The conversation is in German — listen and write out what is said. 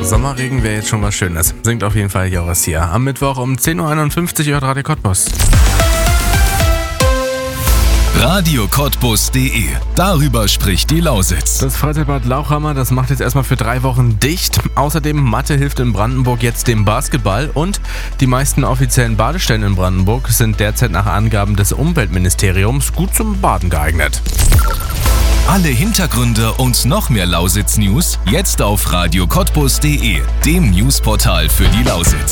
Sommerregen wäre jetzt schon was Schönes. Singt auf jeden Fall Joris hier. Am Mittwoch um 10.51 Uhr hört Radio Cottbus. Radio Cottbus.de. Darüber spricht die Lausitz. Das Freizeitbad Lauchhammer, das macht jetzt erstmal für 3 Wochen dicht. Außerdem Mathe hilft in Brandenburg jetzt dem Basketball und die meisten offiziellen Badestellen in Brandenburg sind derzeit nach Angaben des Umweltministeriums gut zum Baden geeignet. Alle Hintergründe und noch mehr Lausitz-News jetzt auf Radio Cottbus.de, dem Newsportal für die Lausitz.